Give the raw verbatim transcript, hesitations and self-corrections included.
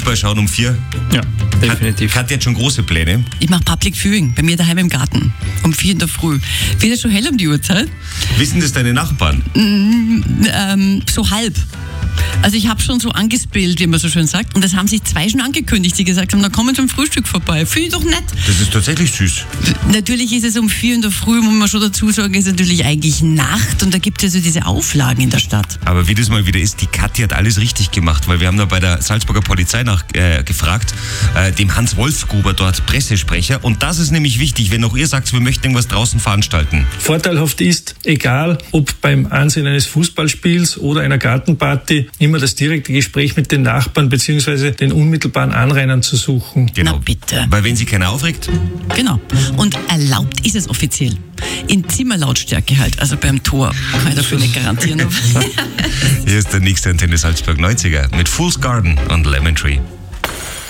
Fußball schauen um vier? Ja, definitiv. Hat, hat jetzt schon große Pläne? Ich mache Public Viewing bei mir daheim im Garten. Um vier in der Früh. Wird es schon hell um die Uhrzeit? Wissen das deine Nachbarn? Mm, ähm, so halb. Also ich habe schon so angespielt, wie man so schön sagt. Und das haben sich zwei schon angekündigt, die gesagt haben, na kommen zum Frühstück vorbei. Finde ich doch nett. Das ist tatsächlich süß. Natürlich ist es um vier in der Früh, muss man schon dazu sagen, ist natürlich eigentlich Nacht. Und da gibt es ja so diese Auflagen in der Stadt. Aber wie das mal wieder ist, die Kathi hat alles richtig gemacht, weil wir haben da bei der Salzburger Polizei nachgefragt, äh, äh, dem Hans Wolfsgruber dort, Pressesprecher. Und das ist nämlich wichtig, wenn auch ihr sagt, wir möchten irgendwas draußen veranstalten. Vorteilhaft ist, egal ob beim Ansehen eines Fußballspiels oder einer Gartenparty, immer das direkte Gespräch mit den Nachbarn bzw. den unmittelbaren Anrainern zu suchen. Genau. Na bitte. Weil wenn sich keiner aufregt. Genau. Und erlaubt ist es offiziell. In Zimmerlautstärke halt, also beim Tor. Kann ich dafür nicht garantieren. Hier ist der nächste Antenne Salzburg neunziger mit Fool's Garden und Lemon Tree.